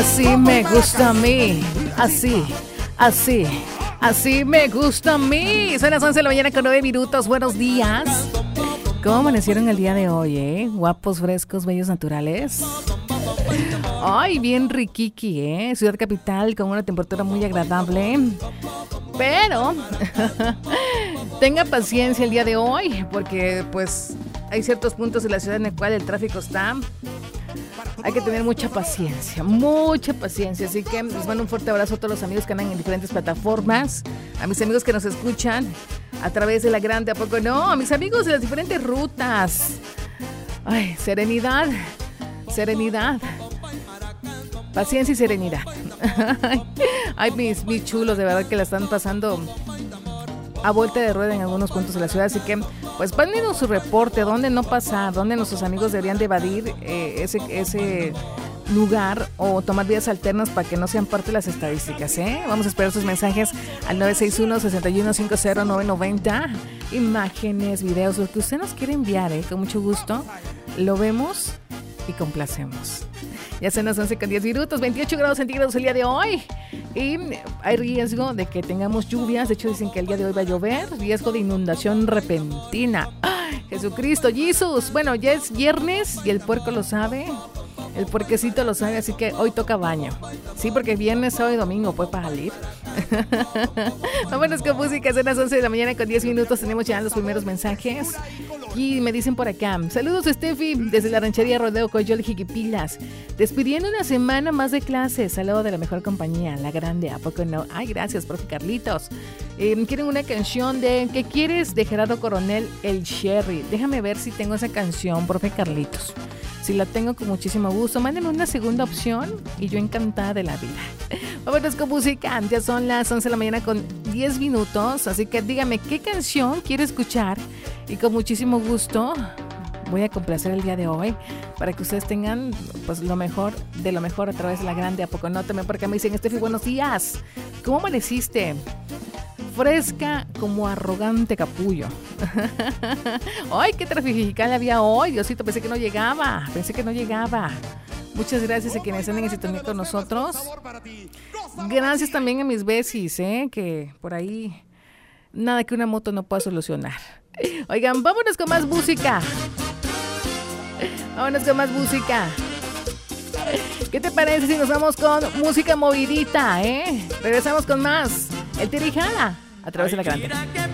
Así me gusta a mí. Así me gusta a mí. Son las 11 de la mañana con 9 minutos. Buenos días. ¿Cómo amanecieron el día de hoy, Guapos, frescos, bellos, naturales. Ay, bien riquiqui, Ciudad capital con una temperatura muy agradable. Pero tenga paciencia el día de hoy, porque pues hay ciertos puntos de la ciudad en el cual el tráfico está. Hay que tener mucha paciencia. Así que les mando un fuerte abrazo a todos los amigos que andan en diferentes plataformas, a mis amigos que nos escuchan a través de la grande, ¿a poco no? A mis amigos de las diferentes rutas. Ay, serenidad. Paciencia y serenidad. Ay, mis chulos, de verdad que la están pasando a vuelta de rueda en algunos puntos de la ciudad, así que pues mándenos su reporte, dónde no pasar, dónde nuestros amigos deberían de evadir ese lugar o tomar vías alternas para que no sean parte de las estadísticas, Vamos a esperar sus mensajes al 961-6150-990. Imágenes, videos, lo que usted nos quiere enviar, con mucho gusto lo vemos y complacemos. Ya son las 11 con 10 minutos, 28 grados centígrados el día de hoy. Y hay riesgo de que tengamos lluvias. De hecho, dicen que el día de hoy va a llover. Riesgo de inundación repentina. ¡Ay, Jesucristo, Jesús! Bueno, ya es viernes y el puerco lo sabe. El puerquecito lo sabe, así que hoy toca baño. Sí, porque viernes, sábado y domingo puede salir. Vámonos con música. Son las 11 de la mañana con 10 minutos. Tenemos ya los primeros mensajes. Y me dicen por acá: saludos, Steffi, desde la ranchería Rodeo Coyol, Jiquipilas. Despidiendo una semana más de clases. Saludo de la mejor compañía, la grande, ¿a poco no? Ay, gracias, profe Carlitos. Quieren una canción de ¿qué quieres? De Gerardo Coronel, El Sherry. Déjame ver si tengo esa canción, profe Carlitos. Si la tengo, con muchísimo gusto. Mándenme una segunda opción y yo encantada de la vida. Vámonos con música. Ya son las 11 de la mañana con 10 minutos. Así que dígame qué canción quiere escuchar. Y con muchísimo gusto voy a complacer el día de hoy para que ustedes tengan pues lo mejor de lo mejor a través de la grande. ¿A poco no? También porque me dicen: Steffi, buenos días. ¿Cómo amaneciste? Fresca como arrogante capullo. Ay, qué trafical había hoy. Diosito, pensé que no llegaba. Muchas gracias a quienes están en sintonía con nosotros. Gracias también a mis besis, que por ahí nada que una moto no pueda solucionar. Oigan, vámonos con más música. ¿Qué te parece si nos vamos con música movidita, Regresamos con más. El Tirijala a través de la grande.